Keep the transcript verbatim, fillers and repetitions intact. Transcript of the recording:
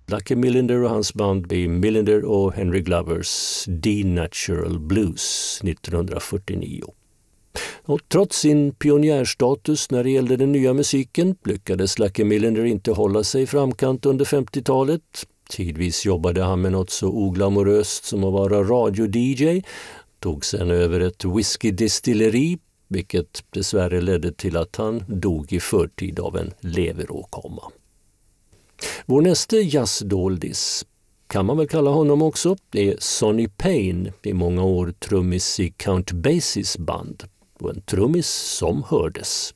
Lucky Millinder och hans band med Millinder och Henry Glovers D-Natural Blues nittonhundrafyrtionio. Och trots sin pionjärstatus när det gällde den nya musiken lyckades Lucky Millinder inte hålla sig i framkant under femtiotalet. Tidvis jobbade han med något så oglamoröst som att vara radio-D J, tog sedan över ett whiskydestilleri, vilket dessvärre ledde till att han dog i förtid av en leveråkomma. Vår nästa jazzdoldis, kan man väl kalla honom också, är Sonny Payne, i många år trummis i Count Basies band, och en trummis som hördes.